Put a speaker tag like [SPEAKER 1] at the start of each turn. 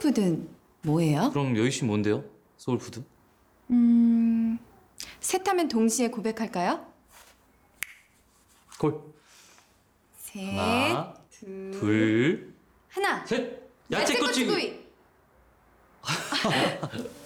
[SPEAKER 1] 소울푸드는 뭐예요?
[SPEAKER 2] 그럼 여희 씨 뭔데요? 소울푸드?
[SPEAKER 1] 셋 하면 동시에 고백할까요?
[SPEAKER 2] 콜.
[SPEAKER 1] 셋,
[SPEAKER 2] 하나,
[SPEAKER 1] 둘,
[SPEAKER 2] 둘,
[SPEAKER 1] 하나.
[SPEAKER 2] 셋.
[SPEAKER 1] 야채꼬치
[SPEAKER 2] 야채꼬치.
[SPEAKER 1] 구이.